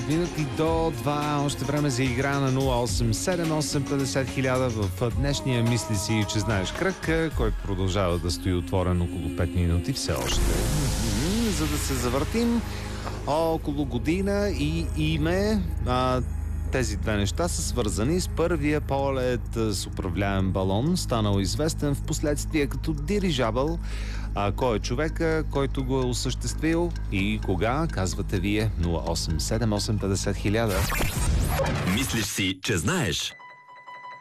минути до 2. Още време за игра на 087850 в днешния мисли си, че знаеш кръг, който продължава да стои отворен около 5 минути все още. За да се завъртим около година и име. Тези две неща са свързани с първия полет с управляем балон, станал известен в последствие като дирижабъл. Кой е човека, който го е осъществил и кога, казвате вие. 087850 000. Мислиш си, че знаеш?